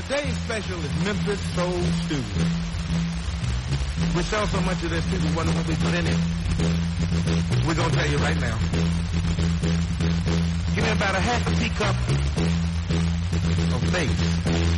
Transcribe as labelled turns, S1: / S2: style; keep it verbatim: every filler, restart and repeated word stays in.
S1: Today's special is Memphis Soul Stew. We sell so much of this, people wonder what we put in it. We're going to tell you right now. Give me about a half a teacup of base.